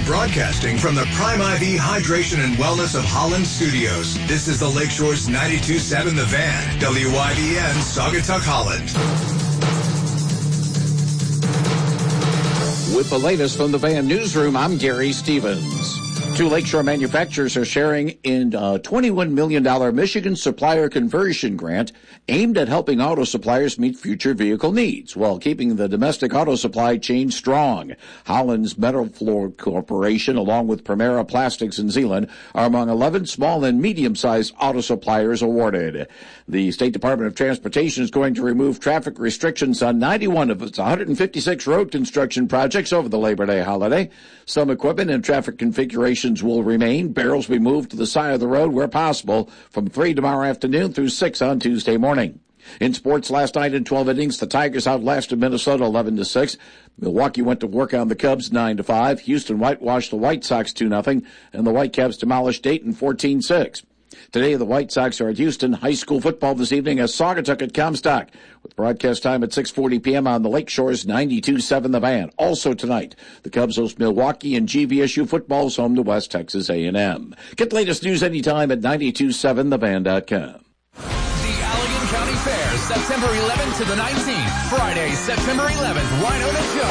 Broadcasting from the Prime IV Hydration and Wellness of Holland Studios. This is the Lakeshore's 92.7 The Van, WYBN, Saugatuck, Holland. With the latest from the Van Newsroom, I'm Gary Stevens. Two Lakeshore manufacturers are sharing in a $21 million Michigan supplier conversion grant aimed at helping auto suppliers meet future vehicle needs while keeping the domestic auto supply chain strong. Holland's Metal Floor Corporation, along with Primera Plastics in Zeeland, are among 11 small and medium-sized auto suppliers awarded. The State Department of Transportation is going to remove traffic restrictions on 91 of its 156 road construction projects over the Labor Day holiday. Some equipment and traffic configurations will remain. Barrels will be moved to the side of the road where possible from 3 tomorrow afternoon through 6 on Tuesday morning. In sports, last night in 12 innings, the Tigers outlasted Minnesota 11-6. Milwaukee went to work on the Cubs 9-5. Houston whitewashed the White Sox 2-0, and the Whitecaps demolished Dayton 14-6. Today, the White Sox are at Houston. High school football this evening as Saugatuck at Comstock, with broadcast time at 6:40 p.m. on the Lakeshore's 92.7 The Van. Also tonight, the Cubs host Milwaukee, and GVSU football is home to West Texas A&M. Get the latest news anytime at 927thevan.com. The Allegan County Fair, September 11th to the 19th. Friday, September 11th, Winona Joe.